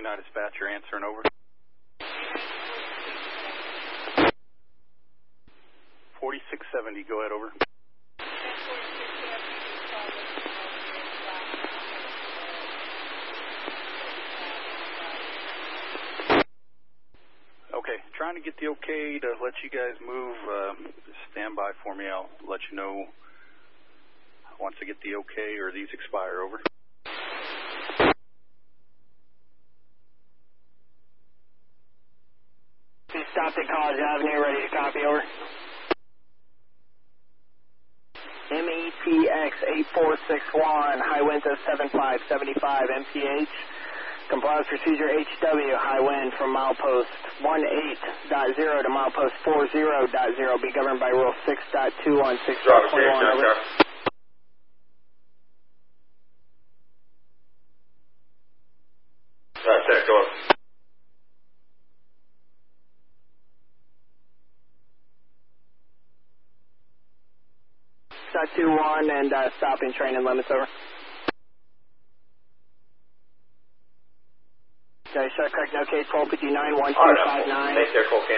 29 dispatcher answering over. 4670, go ahead over. Okay, trying to get the okay to let you guys move. Stand by for me. I'll let you know once I get the okay or these expire. Over. Stopped at College Avenue, ready to copy. Over. METX 8461, high winds of 7575 MPH. Complies procedure HW, high wind from milepost 18.0 to milepost 40.0. Be governed by rule 6.2 on 6.21. Over. Go up. 21 and stopping train and limits. Over. Okay, shut correct, no case, 1259, 1259. Make their cocaine.